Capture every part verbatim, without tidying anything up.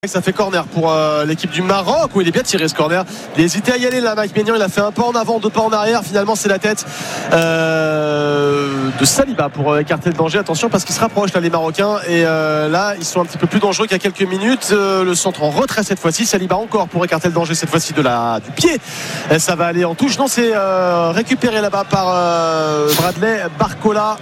Ça fait corner pour euh, l'équipe du Maroc où il est bien tiré ce corner. Il a hésité à y aller là, Mike Maignan. Il a fait un pas en avant, deux pas en arrière. Finalement, c'est la tête euh, de Saliba pour euh, écarter le danger. Attention parce qu'ils se rapprochent là, les Marocains. Et euh, là, ils sont un petit peu plus dangereux qu'il y a quelques minutes. Euh, le centre en retrait cette fois-ci. Saliba encore pour écarter le danger cette fois-ci de la du pied. Et ça va aller en touche. Non, c'est euh, récupéré là-bas par euh, Bradley Barcola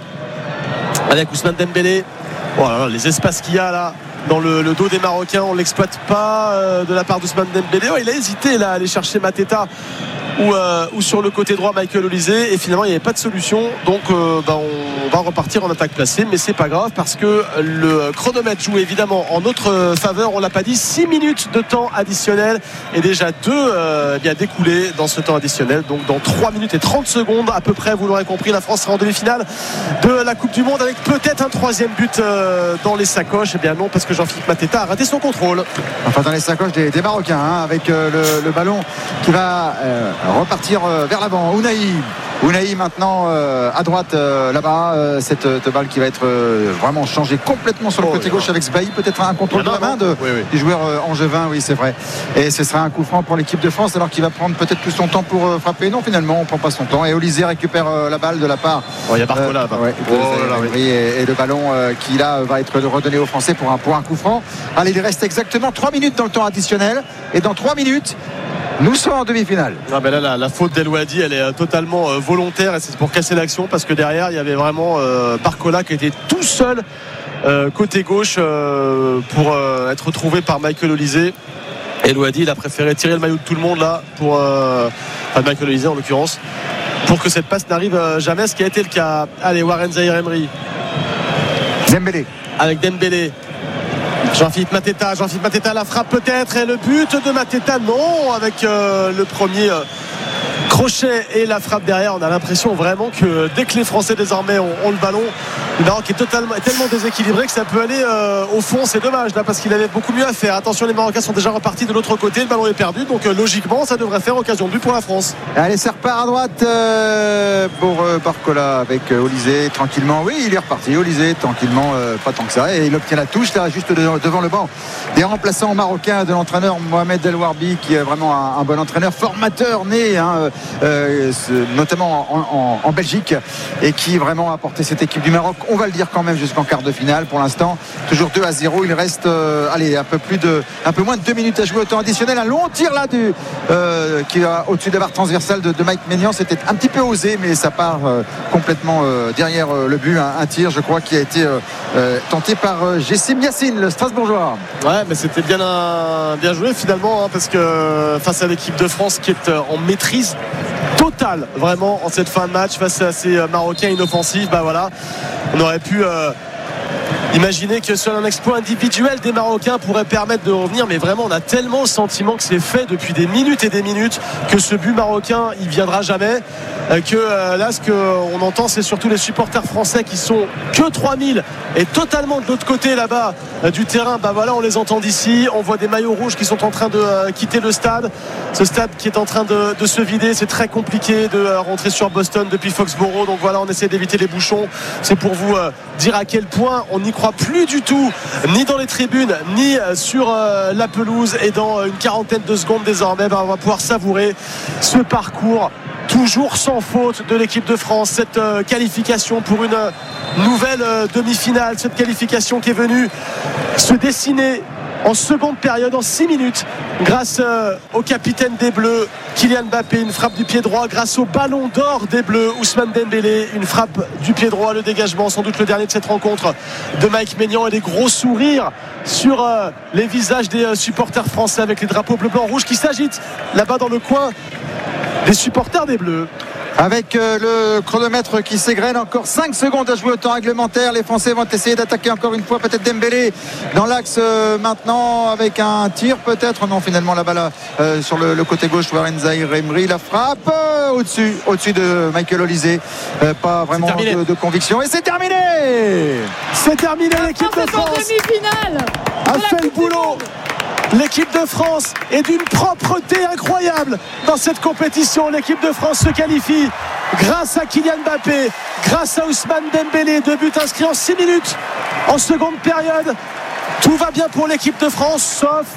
avec Ousmane Dembélé. Voilà, les espaces qu'il y a là dans le, le dos des Marocains, on ne l'exploite pas euh, de la part d'Ousmane Dembélé. Oh, il a hésité là à aller chercher Mateta ou, euh, ou sur le côté droit Michael Olise, et finalement il n'y avait pas de solution. Donc euh, bah, on va repartir en attaque placée, mais c'est pas grave parce que le chronomètre joue évidemment en notre faveur. On l'a pas dit, six minutes de temps additionnel et déjà deux euh, bien découlés dans ce temps additionnel. Donc dans trois minutes et trente secondes à peu près, vous l'aurez compris, la France sera en demi-finale de la Coupe du Monde avec peut-être un troisième but euh, dans les sacoches. Eh bien non, parce que Jean-Philippe Mateta a raté son contrôle. Enfin dans les sacoches des, des Marocains, hein, avec euh, le, le ballon qui va euh, repartir euh, vers l'avant. Ounahi Ounahi maintenant euh, à droite euh, là-bas, euh, cette, cette balle qui va être euh, vraiment changée complètement sur le oh, côté gauche avec Sbahi, peut-être un contrôle de la main de, oui, oui. du joueur euh, angevin, oui c'est vrai, et ce sera un coup franc pour l'équipe de France alors qu'il va prendre peut-être tout son temps pour euh, frapper. Non, finalement on ne prend pas son temps et Olise récupère euh, la balle de la part il oh, y a Barcola euh, ouais, oh, là, oui. et, et le ballon euh, qui là va être redonné aux Français pour un, pour un coup franc. Allez, il reste exactement trois minutes dans le temps additionnel et dans trois minutes nous sommes en demi-finale. Ah ben là, la, la faute d'El Ouadi, elle est euh, totalement euh, volontaire et c'est pour casser l'action parce que derrière il y avait vraiment euh, Barcola qui était tout seul euh, côté gauche euh, pour euh, être retrouvé par Michael Olise. El Ouadi, il a préféré tirer le maillot de tout le monde là pour euh, enfin Michael Olise en l'occurrence, pour que cette passe n'arrive euh, jamais, ce qui a été le cas. Allez, Warren Zaïre-Emery Dembélé avec Dembélé. Jean-Philippe Mateta, Jean-Philippe Mateta la frappe peut-être et le but de Mateta non, avec euh, le premier euh, crochet et la frappe derrière. On a l'impression vraiment que dès que les Français désormais ont, ont le ballon, le Maroc est totalement, est tellement déséquilibré que ça peut aller euh, au fond. C'est dommage là parce qu'il avait beaucoup mieux à faire. Attention, les Marocains sont déjà repartis de l'autre côté, le ballon est perdu, donc euh, logiquement ça devrait faire occasion de but pour la France. Allez, ça repart à droite euh, pour euh, Barcola avec euh, Olise tranquillement. Oui, il est reparti Olise tranquillement, euh, pas tant que ça, et il obtient la touche là juste de, devant le banc des remplaçants marocains de l'entraîneur Mohamed El Warbi, qui est vraiment un, un bon entraîneur, formateur né hein, euh, notamment en, en, en Belgique, et qui vraiment a porté cette équipe du Maroc, on va le dire quand même, jusqu'en quart de finale. Pour l'instant toujours deux à zéro. Il reste euh, allez, un peu plus de un peu moins de deux minutes à jouer au temps additionnel. Un long tir là du, euh, qui va au-dessus de la barre transversale de, de Mike Maignan. C'était un petit peu osé, mais ça part euh, complètement euh, derrière euh, le but. Un, un tir je crois qui a été euh, euh, tenté par euh, Jessim Yassine, le Strasbourgeois. Ouais, mais c'était bien, un, bien joué finalement hein, parce que face à l'équipe de France qui est en maîtrise totale vraiment en cette fin de match face à ces Marocains inoffensifs, bah voilà, on aurait pu euh, imaginer que seul un exploit individuel des Marocains pourrait permettre de revenir, mais vraiment on a tellement le sentiment que c'est fait depuis des minutes et des minutes, que ce but marocain il viendra jamais, que euh, là ce qu'on entend c'est surtout les supporters français qui sont que trois mille et totalement de l'autre côté là-bas euh, du terrain. Bah voilà, on les entend d'ici, on voit des maillots rouges qui sont en train de euh, quitter le stade, ce stade qui est en train de, de se vider. C'est très compliqué de euh, rentrer sur Boston depuis Foxborough, donc voilà, on essaie d'éviter les bouchons. C'est pour vous euh, dire à quel point on n'y croit plus du tout, ni dans les tribunes ni euh, sur euh, la pelouse, et dans euh, une quarantaine de secondes désormais bah, on va pouvoir savourer ce parcours toujours sans faute de l'équipe de France, cette euh, qualification pour une euh, nouvelle euh, demi-finale, cette qualification qui est venue se dessiner en seconde période, en six minutes, grâce euh, au capitaine des Bleus Kylian Mbappé, une frappe du pied droit, grâce au ballon d'or des Bleus Ousmane Dembélé, une frappe du pied droit, le dégagement, sans doute le dernier de cette rencontre de Mike Maignan, et des gros sourires sur euh, les visages des euh, supporters français avec les drapeaux bleu blanc rouge qui s'agitent là-bas dans le coin des supporters des Bleus. Avec euh, le chronomètre qui s'égrène, encore cinq secondes à jouer au temps réglementaire. Les Français vont essayer d'attaquer encore une fois, peut-être Dembélé dans l'axe euh, maintenant avec un tir peut-être. Non, finalement la balle euh, sur le, le côté gauche, Warren Zaïre-Emery, la frappe euh, au-dessus, au-dessus de Michael Olise, euh, pas vraiment de, de conviction, et c'est terminé. C'est terminé, l'équipe de France a fait le boulot. L'équipe de France est d'une propreté incroyable dans cette compétition. L'équipe de France se qualifie grâce à Kylian Mbappé, grâce à Ousmane Dembélé. Deux buts inscrits en six minutes en seconde période. Tout va bien pour l'équipe de France, sauf